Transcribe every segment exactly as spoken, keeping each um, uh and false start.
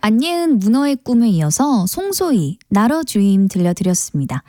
안예은 문어의 꿈에 이어서 송소희 나러 주임 들려드렸습니다.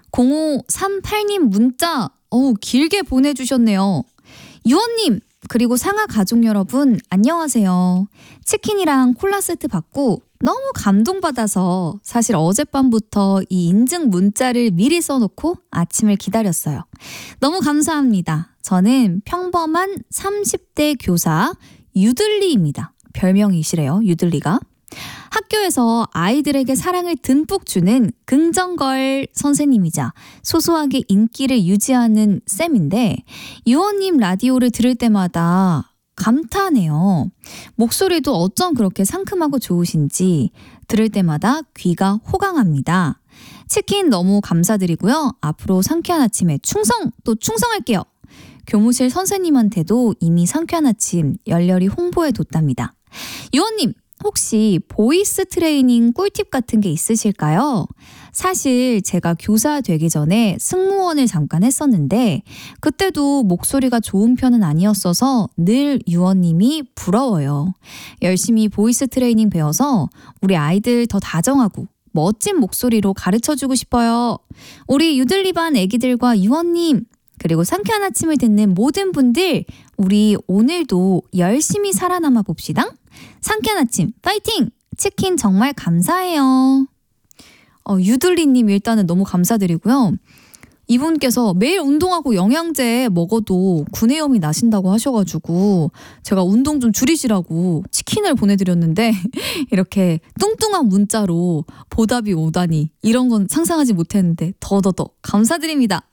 공오삼팔님 문자 어우 길게 보내주셨네요. 유원님 그리고 상하 가족 여러분 안녕하세요. 치킨이랑 콜라 세트 받고 너무 감동받아서 사실 어젯밤부터 이 인증 문자를 미리 써놓고 아침을 기다렸어요. 너무 감사합니다. 저는 평범한 삼십 대 교사 유들리입니다. 별명이시래요. 유들리가. 학교에서 아이들에게 사랑을 듬뿍 주는 긍정걸 선생님이자 소소하게 인기를 유지하는 쌤인데 유원님 라디오를 들을 때마다 감탄해요. 목소리도 어쩜 그렇게 상큼하고 좋으신지 들을 때마다 귀가 호강합니다. 치킨 너무 감사드리고요. 앞으로 상쾌한 아침에 충성 또 충성할게요. 교무실 선생님한테도 이미 상쾌한 아침 열렬히 홍보해뒀답니다. 유원님 혹시 보이스 트레이닝 꿀팁 같은 게 있으실까요? 사실 제가 교사 되기 전에 승무원을 잠깐 했었는데 그때도 목소리가 좋은 편은 아니었어서 늘 유원님이 부러워요. 열심히 보이스 트레이닝 배워서 우리 아이들 더 다정하고 멋진 목소리로 가르쳐주고 싶어요. 우리 유들리반 애기들과 유원님 그리고 상쾌한 아침을 듣는 모든 분들 우리 오늘도 열심히 살아남아 봅시다. 상쾌한 아침 파이팅! 치킨 정말 감사해요. 어, 유들리님 일단은 너무 감사드리고요. 이분께서 매일 운동하고 영양제 먹어도 구내염이 나신다고 하셔가지고 제가 운동 좀 줄이시라고 치킨을 보내드렸는데 이렇게 뚱뚱한 문자로 보답이 오다니 이런 건 상상하지 못했는데 더더더 감사드립니다.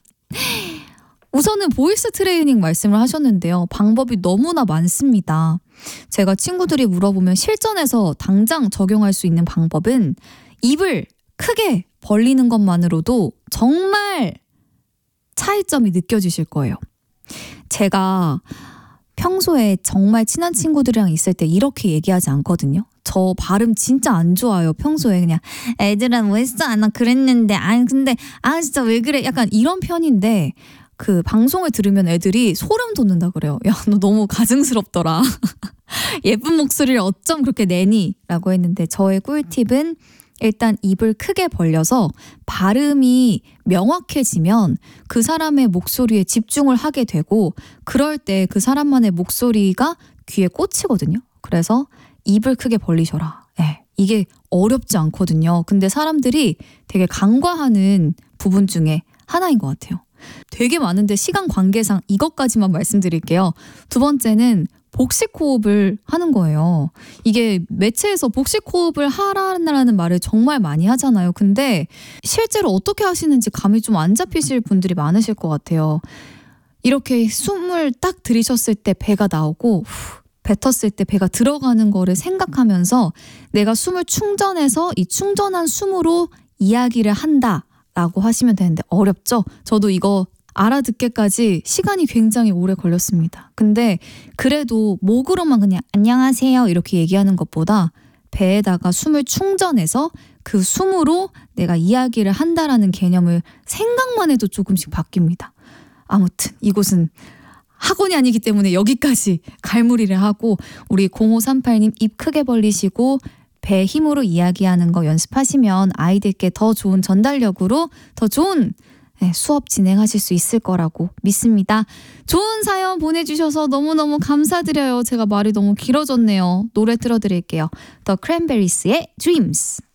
우선은 보이스 트레이닝 말씀을 하셨는데요. 방법이 너무나 많습니다. 제가 친구들이 물어보면 실전에서 당장 적용할 수 있는 방법은 입을 크게 벌리는 것만으로도 정말 차이점이 느껴지실 거예요. 제가 평소에 정말 친한 친구들이랑 있을 때 이렇게 얘기하지 않거든요. 저 발음 진짜 안 좋아요. 평소에 그냥 애들아 뭐 했어? 아, 나 그랬는데 아 근데 아 진짜 왜 그래? 약간 이런 편인데 그 방송을 들으면 애들이 소름 돋는다 그래요. 야, 너 너무 가증스럽더라. 예쁜 목소리를 어쩜 그렇게 내니? 라고 했는데 저의 꿀팁은 일단 입을 크게 벌려서 발음이 명확해지면 그 사람의 목소리에 집중을 하게 되고 그럴 때 그 사람만의 목소리가 귀에 꽂히거든요. 그래서 입을 크게 벌리셔라. 네, 이게 어렵지 않거든요. 근데 사람들이 되게 간과하는 부분 중에 하나인 것 같아요. 되게 많은데 시간 관계상 이것까지만 말씀드릴게요. 두 번째는 복식 호흡을 하는 거예요. 이게 매체에서 복식 호흡을 하라는 말을 정말 많이 하잖아요. 근데 실제로 어떻게 하시는지 감이 좀 안 잡히실 분들이 많으실 것 같아요. 이렇게 숨을 딱 들이셨을 때 배가 나오고 후, 뱉었을 때 배가 들어가는 거를 생각하면서 내가 숨을 충전해서 이 충전한 숨으로 이야기를 한다. 라고 하시면 되는데 어렵죠? 저도 이거 알아듣기까지 시간이 굉장히 오래 걸렸습니다. 근데 그래도 목으로만 그냥 안녕하세요 이렇게 얘기하는 것보다 배에다가 숨을 충전해서 그 숨으로 내가 이야기를 한다라는 개념을 생각만 해도 조금씩 바뀝니다. 아무튼 이곳은 학원이 아니기 때문에 여기까지 갈무리를 하고 우리 공오삼팔님 입 크게 벌리시고 배 힘으로 이야기하는 거 연습하시면 아이들께 더 좋은 전달력으로 더 좋은 수업 진행하실 수 있을 거라고 믿습니다. 좋은 사연 보내주셔서 너무너무 감사드려요. 제가 말이 너무 길어졌네요. 노래 틀어드릴게요. The Cranberries의 Dreams.